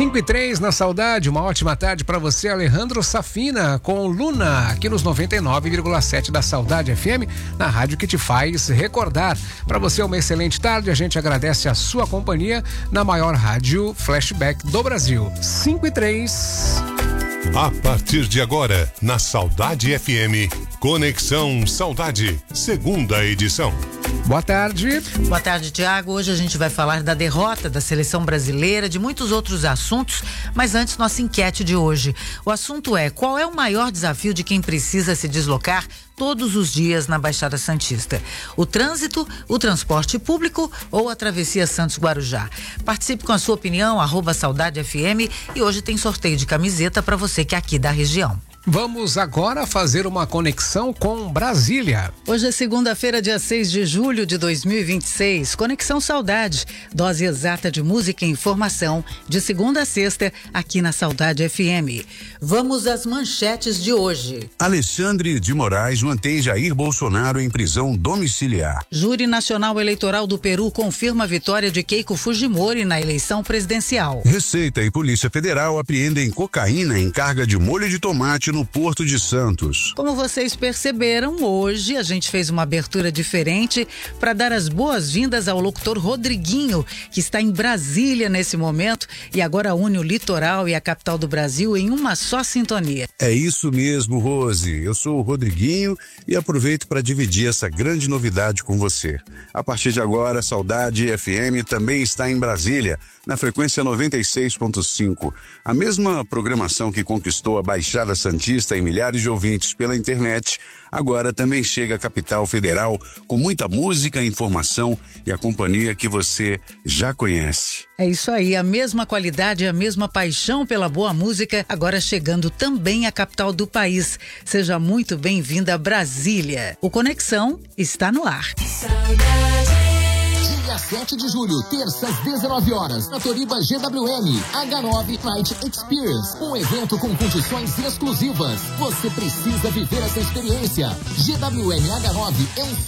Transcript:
5:03 na Saudade, uma ótima tarde para você, Alejandro Safina, com Luna, aqui nos 99,7 da Saudade FM, na rádio que te faz recordar. Para você, uma excelente tarde, a gente agradece a sua companhia na maior rádio flashback do Brasil. 5:03. A partir de agora, na Saudade FM, Conexão Saudade, segunda edição. Boa tarde. Boa tarde, Tiago. Hoje a gente vai falar da derrota da seleção brasileira, de muitos outros assuntos, mas antes, nossa enquete de hoje. O assunto é: qual é o maior desafio de quem precisa se deslocar todos os dias na Baixada Santista? O trânsito, o transporte público ou a travessia Santos-Guarujá? Participe com a sua opinião, @SaudadeFM, e hoje tem sorteio de camiseta para você que é aqui da região. Vamos agora fazer uma conexão com Brasília. Hoje é segunda-feira, dia 6 de julho de 2026. Conexão Saudade, dose exata de música e informação, de segunda a sexta, aqui na Saudade FM. Vamos às manchetes de hoje. Alexandre de Moraes mantém Jair Bolsonaro em prisão domiciliar. Júri Nacional Eleitoral do Peru confirma a vitória de Keiko Fujimori na eleição presidencial. Receita e Polícia Federal apreendem cocaína em carga de molho de tomate no Porto de Santos. Como vocês perceberam, hoje a gente fez uma abertura diferente para dar as boas-vindas ao locutor Rodriguinho, que está em Brasília nesse momento e agora une o litoral e a capital do Brasil em uma só sintonia. É isso mesmo, Rose. Eu sou o Rodriguinho e aproveito para dividir essa grande novidade com você. A partir de agora, Saudade FM também está em Brasília, na frequência 96.5. A mesma programação que conquistou a Baixada Santista e milhares de ouvintes pela internet, agora também chega à capital federal com muita música, informação e a companhia que você já conhece. É isso aí, a mesma qualidade e a mesma paixão pela boa música, agora chegando também à capital do país. Seja muito bem-vinda a Brasília. O Conexão está no ar. Dia 7 de julho, terça às 19 horas, na Toriba GWM, H9 Night Experience. Um evento com condições exclusivas. Você precisa viver essa experiência. GWM H9 é um